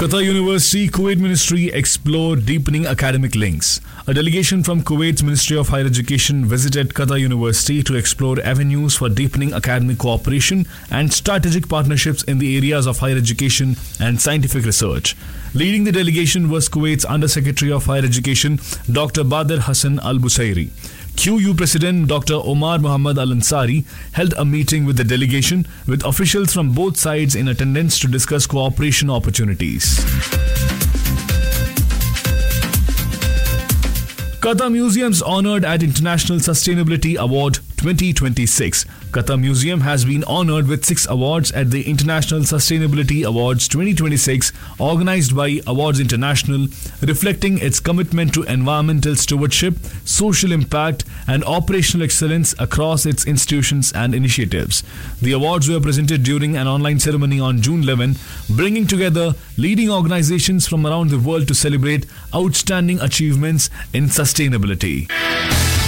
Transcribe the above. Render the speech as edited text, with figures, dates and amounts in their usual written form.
Qatar University Kuwait Ministry explore deepening academic links. A delegation from Kuwait's Ministry of Higher Education visited Qatar University to explore avenues for deepening academic cooperation and strategic partnerships in the areas of higher education and scientific research. Leading the delegation was Kuwait's Under-Secretary of Higher Education, Dr. Badr Hassan Al-Busairi. QU President Dr. Omar Muhammad Al-Ansari held a meeting with the delegation with officials from both sides in attendance to discuss cooperation opportunities. Qatar Museums honored at International Sustainability Award 2026. Qatar Museum has been honored with 6 awards at the International Sustainability Awards 2026 organized by Awards International, reflecting its commitment to environmental stewardship, social impact and operational excellence across its institutions and initiatives. The awards were presented during an online ceremony on June 11, bringing together leading organizations from around the world to celebrate outstanding achievements in sustainability.